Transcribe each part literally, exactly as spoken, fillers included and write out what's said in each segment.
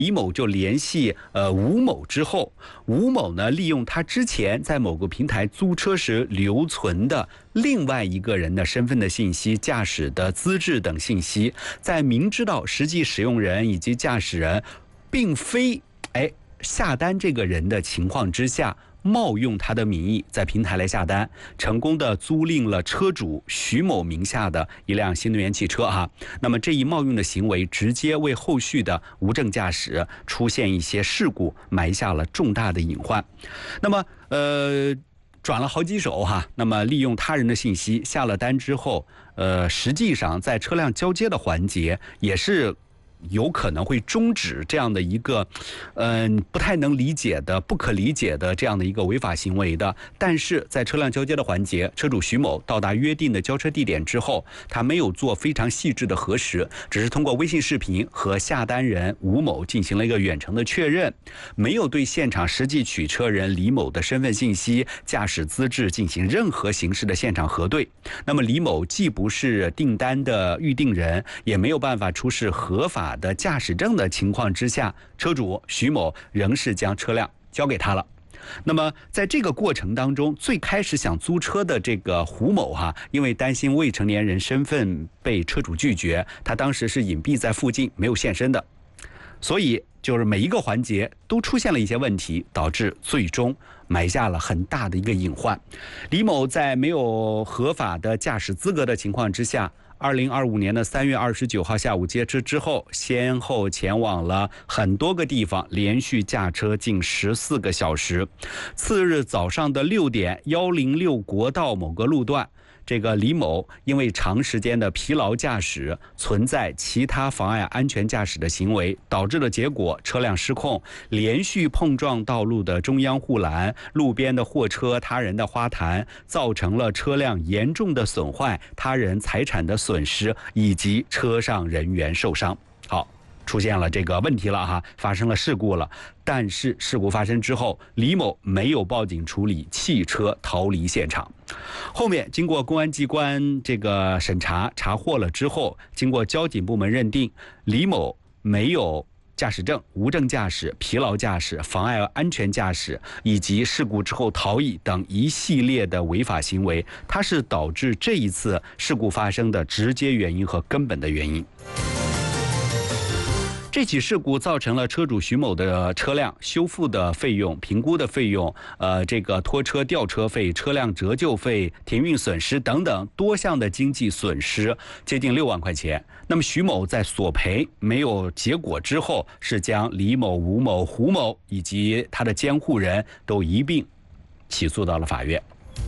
李某就联系呃吴某之后，吴某呢利用他之前在某个平台租车时留存的另外一个人的身份的信息、驾驶的资质等信息，在明知道实际使用人以及驾驶人并非哎下单这个人的情况之下，冒用他的名义在平台来下单，成功的租赁了车主徐某名下的一辆新能源汽车哈。那么这一冒用的行为，直接为后续的无证驾驶出现一些事故埋下了重大的隐患。那么呃。转了好几手哈，那么利用他人的信息下了单之后，呃，实际上在车辆交接的环节也是有可能会终止这样的一个，嗯、呃，不太能理解的、不可理解的这样的一个违法行为的。但是在车辆交接的环节，车主徐某到达约定的交车地点之后，他没有做非常细致的核实，只是通过微信视频和下单人吴某进行了一个远程的确认，没有对现场实际取车人李某的身份信息、驾驶资质进行任何形式的现场核对。那么李某既不是订单的预定人，也没有办法出示合法的驾驶证的情况之下，车主徐某仍是将车辆交给他了。那么在这个过程当中，最开始想租车的这个胡某哈，因为担心未成年人身份被车主拒绝，他当时是隐蔽在附近没有现身的，所以就是每一个环节都出现了一些问题，导致最终埋下了很大的一个隐患。李某在没有合法的驾驶资格的情况之下，二零二五年的三月二十九号下午接车之后，先后前往了很多个地方，连续驾车近十四个小时。次日早上的六点，幺零六国道某个路段，这个李某因为长时间的疲劳驾驶，存在其他妨碍安全驾驶的行为，导致的结果车辆失控，连续碰撞道路的中央护栏、路边的货车、他人的花坛，造成了车辆严重的损坏、他人财产的损失以及车上人员受伤。好，出现了这个问题了哈，发生了事故了。但是事故发生之后，李某没有报警处理，汽车逃离现场。后面经过公安机关这个审查查获了之后，经过交警部门认定，李某没有驾驶证、无证驾驶、疲劳驾驶、妨碍安全驾驶以及事故之后逃逸等一系列的违法行为，它是导致这一次事故发生的直接原因和根本的原因。这起事故造成了车主徐某的车辆修复的费用、评估的费用、呃，这个拖车吊车费、车辆折旧费、停运损失等等多项的经济损失，接近六万块钱。那么徐某在索赔没有结果之后，是将李某、吴某、胡某以及他的监护人都一并起诉到了法院。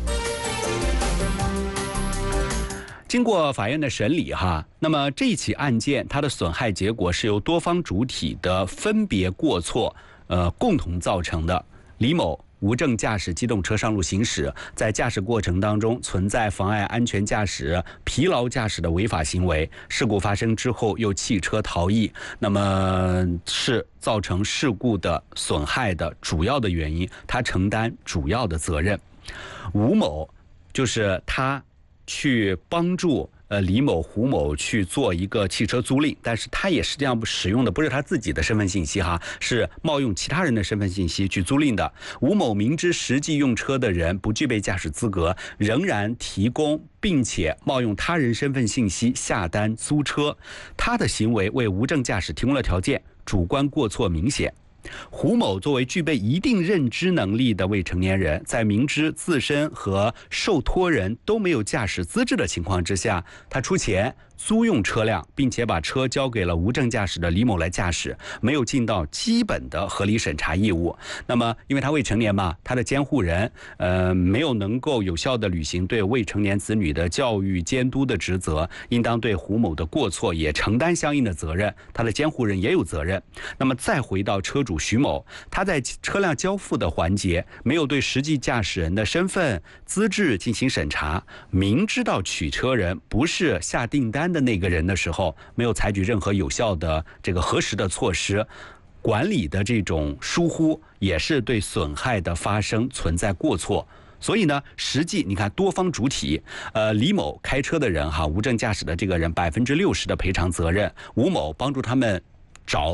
经过法院的审理哈，那么这起案件它的损害结果是由多方主体的分别过错，呃，共同造成的。李某无证驾驶机动车上路行驶，在驾驶过程当中存在妨碍安全驾驶、疲劳驾驶的违法行为，事故发生之后又弃车逃逸，那么是造成事故的损害的主要的原因，他承担主要的责任。吴某就是他去帮助呃李某、胡某去做一个汽车租赁，但是他也实际上使用的不是他自己的身份信息哈，是冒用其他人的身份信息去租赁的。吴某明知实际用车的人不具备驾驶资格，仍然提供并且冒用他人身份信息下单租车，他的行为为无证驾驶提供了条件，主观过错明显。胡某作为具备一定认知能力的未成年人，在明知自身和受托人都没有驾驶资质的情况之下，他出钱租用车辆，并且把车交给了无证驾驶的李某来驾驶，没有尽到基本的合理审查义务。那么因为他未成年嘛，他的监护人呃没有能够有效的履行对未成年子女的教育监督的职责，应当对胡某的过错也承担相应的责任，他的监护人也有责任。那么再回到车主徐某，他在车辆交付的环节没有对实际驾驶人的身份资质进行审查，明知道取车人不是下订单的那个人的时候，没有采取任何有效的这个核实的措施，管理的这种疏忽也是对损害的发生存在过错。所以呢，实际你看多方主体，呃，李某开车的人哈，无证驾驶的这个人百分之六十的赔偿责任，吴某帮助他们找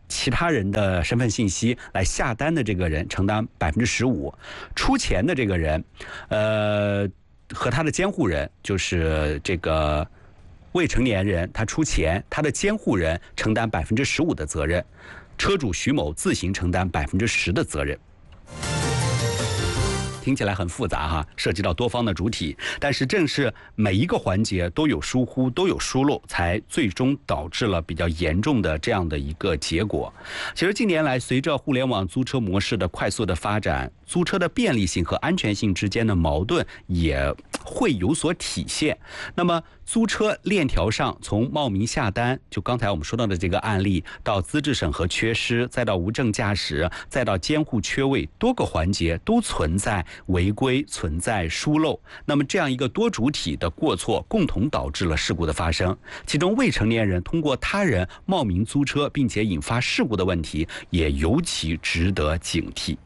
其他人的身份信息来下单的这个人承担百分之十五，出钱的这个人，呃，和他的监护人，就是这个未成年人，他出钱，他的监护人承担百分之十五的责任，车主徐某自行承担百分之十的责任。听起来很复杂哈，涉及到多方的主体，但是正是每一个环节都有疏忽、都有疏漏，才最终导致了比较严重的这样的一个结果。其实近年来，随着互联网租车模式的快速的发展，租车的便利性和安全性之间的矛盾也会有所体现。那么租车链条上，从冒名下单，就刚才我们说到的这个案例，到资质审核缺失，再到无证驾驶，再到监护缺位，多个环节都存在违规，存在疏漏。那么这样一个多主体的过错，共同导致了事故的发生。其中未成年人通过他人冒名租车，并且引发事故的问题，也尤其值得警惕。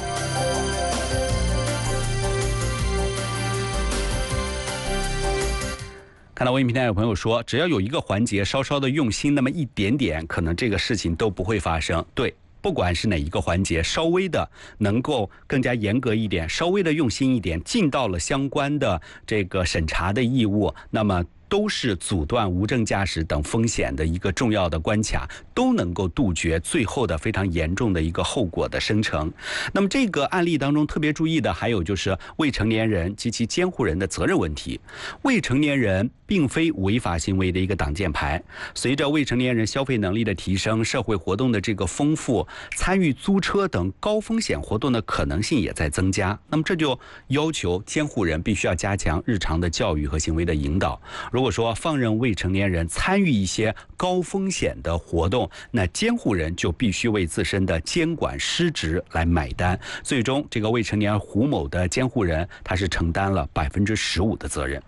看到微信平台有朋友说，只要有一个环节稍稍的用心那么一点点，可能这个事情都不会发生。对，不管是哪一个环节，稍微的能够更加严格一点，稍微的用心一点，尽到了相关的这个审查的义务，那么都是阻断无证驾驶等风险的一个重要的关卡，都能够杜绝最后的非常严重的一个后果的生成。那么这个案例当中特别注意的还有就是未成年人及其监护人的责任问题。未成年人并非违法行为的一个挡箭牌，随着未成年人消费能力的提升，社会活动的这个丰富，参与租车等高风险活动的可能性也在增加。那么这就要求监护人必须要加强日常的教育和行为的引导。如果说放任未成年人参与一些高风险的活动，那监护人就必须为自身的监管失职来买单。最终，这个未成年胡某的监护人，他是承担了百分之十五的责任。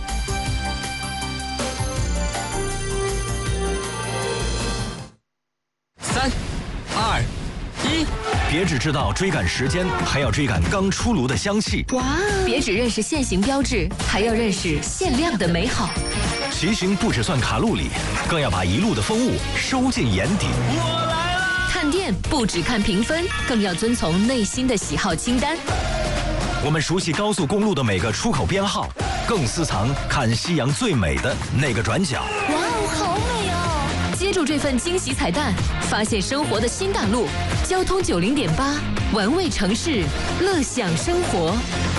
三、二、一，别只知道追赶时间，还要追赶刚出炉的香气。 哇！别只认识限行标志，还要认识限量的美好。 骑行不只算卡路里，更要把一路的风物收进眼底。 我来了！看店不只看评分，更要遵从内心的喜好清单。 我们熟悉高速公路的每个出口编号，更私藏看夕阳最美的那个转角。 哇哦，好美哦！接住这份惊喜彩蛋，发现生活的新大陆。交通九零点八，玩味城市，乐享生活。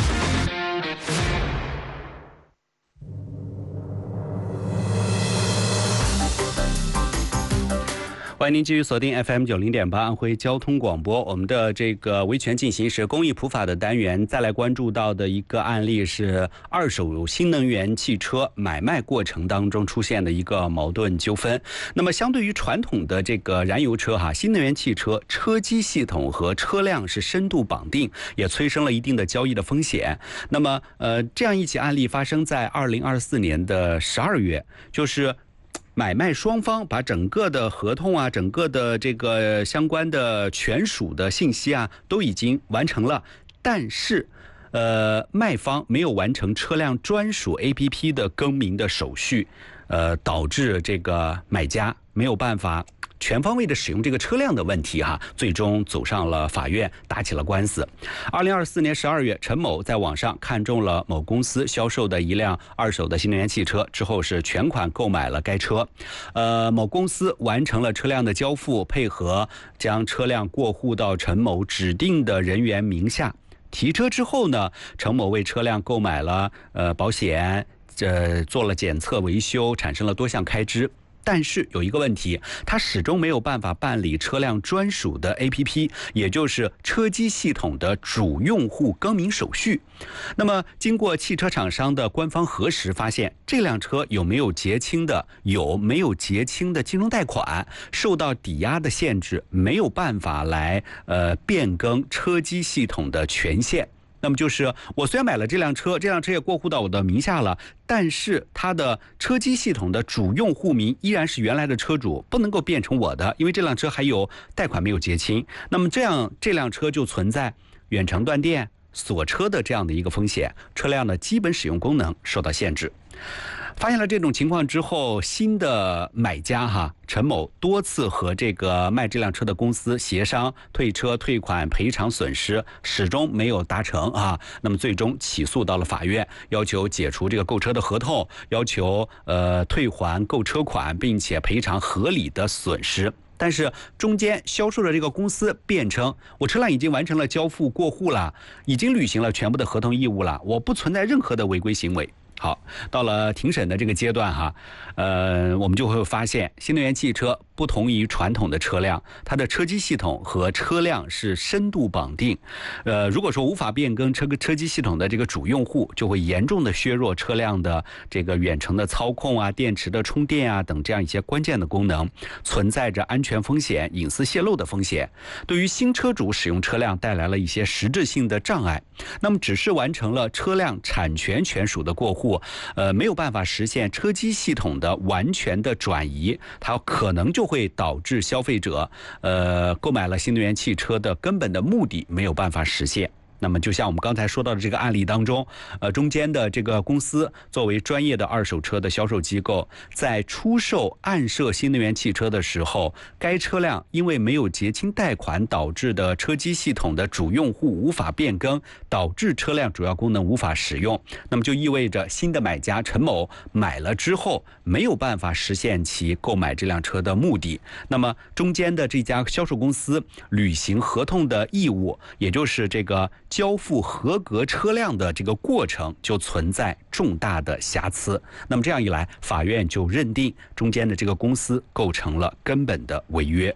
欢迎您继续锁定 F M 九零点八安徽交通广播。我们的这个维权进行时公益普法的单元，再来关注到的一个案例是二手新能源汽车买卖过程当中出现的一个矛盾纠纷。那么相对于传统的这个燃油车哈，新能源汽车车机系统和车辆是深度绑定，也催生了一定的交易的风险。那么呃，这样一起案例发生在二零二四年的十二月，就是买卖双方把整个的合同啊，整个的这个相关的权属的信息啊，都已经完成了，但是呃，卖方没有完成车辆专属 A P P 的更名的手续，呃，导致这个买家没有办法全方位的使用这个车辆的问题哈，最终走上了法院，打起了官司。二零二四年十二月，陈某在网上看中了某公司销售的一辆二手的新能源汽车，之后是全款购买了该车。呃，某公司完成了车辆的交付，配合将车辆过户到陈某指定的人员名下。提车之后呢，陈某为车辆购买了呃保险，呃做了检测维修，产生了多项开支。但是有一个问题，他始终没有办法办理车辆专属的 A P P， 也就是车机系统的主用户更名手续。那么经过汽车厂商的官方核实，发现这辆车有没有结清的有没有结清的金融贷款，受到抵押的限制，没有办法来呃变更车机系统的权限。那么就是我虽然买了这辆车，这辆车也过户到我的名下了，但是它的车机系统的主用户名依然是原来的车主，不能够变成我的，因为这辆车还有贷款没有结清。那么这样这辆车就存在远程断电、锁车的这样的一个风险，车辆的基本使用功能受到限制。 发现了这种情况之后，新的买家哈陈某多次和这个卖这辆车的公司协商退车、退款、赔偿损失，始终没有达成啊。那么最终起诉到了法院，要求解除这个购车的合同，要求呃退还购车款，并且赔偿合理的损失。但是中间销售的这个公司辩称，我车辆已经完成了交付过户了，已经履行了全部的合同义务了，我不存在任何的违规行为。好，到了庭审的这个阶段哈，呃，我们就会发现，新能源汽车不同于传统的车辆，它的车机系统和车辆是深度绑定。呃，如果说无法变更车车机系统的这个主用户，就会严重的削弱车辆的这个远程的操控啊、电池的充电啊等这样一些关键的功能，存在着安全风险、隐私泄露的风险，对于新车主使用车辆带来了一些实质性的障碍。那么，只是完成了车辆产权权属的过户，呃，没有办法实现车机系统的完全的转移，它可能就会导致消费者呃购买了新能源汽车的根本的目的没有办法实现。那么就像我们刚才说到的这个案例当中，呃，中间的这个公司作为专业的二手车的销售机构，在出售暗设新能源汽车的时候，该车辆因为没有结清贷款导致的车机系统的主用户无法变更，导致车辆主要功能无法使用，那么就意味着新的买家陈某买了之后没有办法实现其购买这辆车的目的。那么中间的这家销售公司履行合同的义务，也就是这个交付合格车辆的这个过程就存在重大的瑕疵。那么这样一来，法院就认定中间的这个公司构成了根本的违约。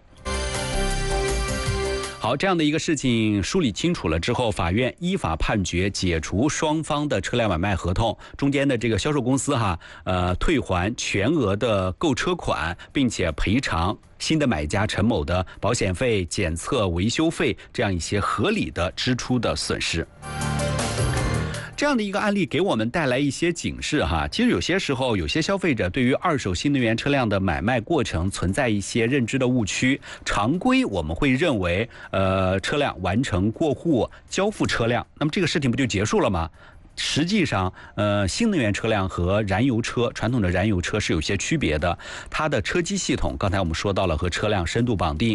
好，这样的一个事情梳理清楚了之后，法院依法判决解除双方的车辆买卖合同，中间的这个销售公司哈，呃，退还全额的购车款，并且赔偿新的买家陈某的保险费、检测、维修费这样一些合理的支出的损失。这样的一个案例给我们带来一些警示哈。其实有些时候，有些消费者对于二手新能源车辆的买卖过程存在一些认知的误区。常规我们会认为，呃，车辆完成过户、交付车辆，那么这个事情不就结束了吗？实际上，呃，新能源车辆和燃油车、传统的燃油车是有些区别的。它的车机系统，刚才我们说到了和车辆深度绑定。